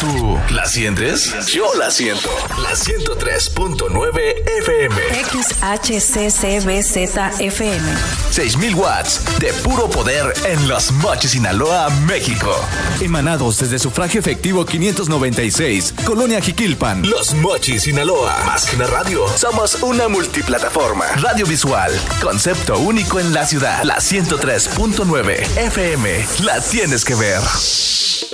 ¿Tú la sientes? Yo la siento. La 103.9 FM. XHCCBZ-FM. 6,000 watts de puro poder en Los Mochis, Sinaloa, México. Emanados desde Sufragio Efectivo 596, Colonia Jiquilpan. Los Mochis, Sinaloa. Más que una radio, somos una multiplataforma. Radio visual, concepto único en la ciudad. La 103.9 FM. La tienes que ver.